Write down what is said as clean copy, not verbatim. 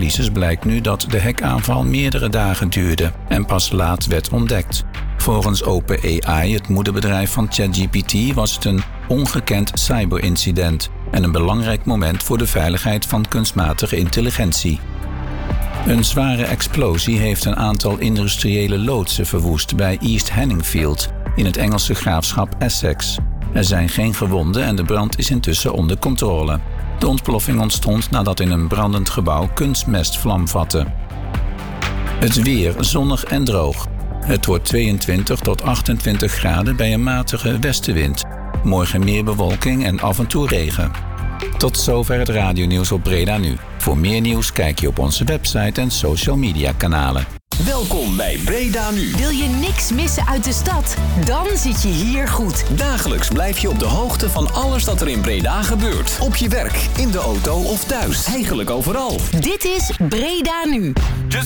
analyses blijkt nu dat de hackaanval meerdere dagen duurde en pas laat werd ontdekt. Volgens OpenAI, het moederbedrijf van ChatGPT, was het een ongekend cyberincident en een belangrijk moment voor de veiligheid van kunstmatige intelligentie. Een zware explosie heeft een aantal industriële loodsen verwoest bij East Hanningfield in het Engelse graafschap Essex. Er zijn geen gewonden en de brand is intussen onder controle. De ontploffing ontstond nadat in een brandend gebouw kunstmest vlam vatte. Het weer zonnig en droog. Het wordt 22 tot 28 graden bij een matige westenwind. Morgen meer bewolking en af en toe regen. Tot zover het radionieuws op Breda Nu. Voor meer nieuws kijk je op onze website en social media kanalen. Welkom bij Breda Nu. Wil je niks missen uit de stad? Dan zit je hier goed. Dagelijks blijf je op de hoogte van alles dat er in Breda gebeurt. Op je werk, in de auto of thuis. Eigenlijk overal. Dit is Breda Nu. Just